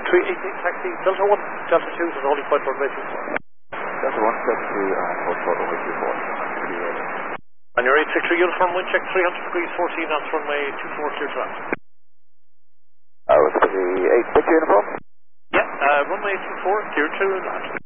taxi, Delta 1, Delta 2 to Holy Point runway 24. Delta 1, Delta 2, and Holy Point runway 24. On your 863 uniform, wind check 300 degrees 14 knots, runway 24, clear to land. Was it the 863 uniform? Yeah, runway 24, clear to land.